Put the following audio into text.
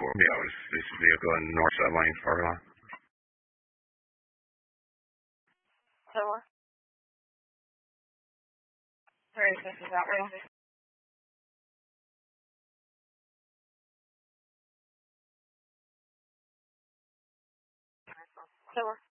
Yeah, this vehicle in north side lanes parking lot. Solar. Sorry, this is that way. Solar.